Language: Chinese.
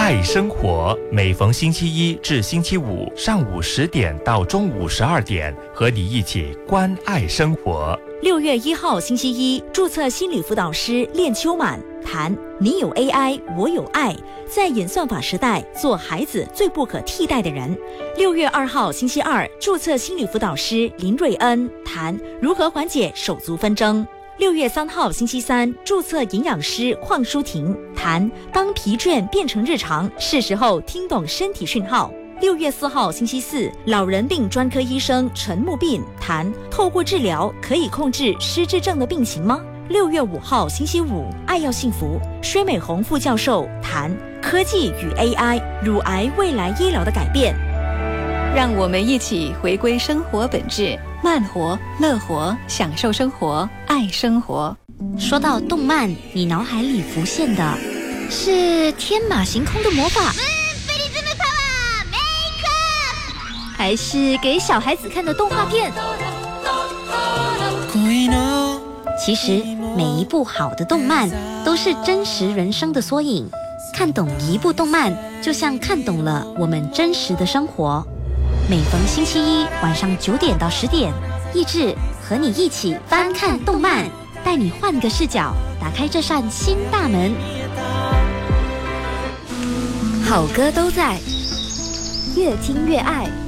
爱生活，每逢星期一至星期五上午10点到中午12点，和你一起关爱生活。 6月1号星期一，注册心理辅导师练秋满谈你有 AI， 我有爱，在演算法时代，做孩子最不可替代的人。6月2号星期二，注册心理辅导师林瑞恩谈如何缓解手足纷争。6月3号星期三，注册营养师邝淑婷谈当疲倦变成日常，是时候听懂身体讯号。6月4号星期四，老人病专科医生陈木斌谈透过治疗可以控制失智症的病情吗？6月5号星期五，爱要幸福，薛美红副教授谈科技与 AI 乳癌未来医疗的改变。 让我们一起回归生活本质，慢活、乐活，享受生活，爱生活。 说到动漫，你脑海里浮现的是天马行空的魔法，还是给小孩子看的动画片？其实每一部好的动漫都是真实人生的缩影，看懂一部动漫就像看懂了我们真实的生活。每逢星期一晚上9点到10点，益智和你一起翻看动漫，带你换个视角，打开这扇新大门。好歌都在，越听越爱。